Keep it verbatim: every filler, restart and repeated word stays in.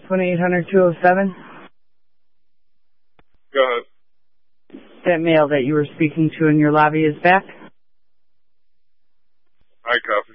one eight hundred two oh seven? Go ahead. That male that you were speaking to in your lobby is back? Hi, Cuff.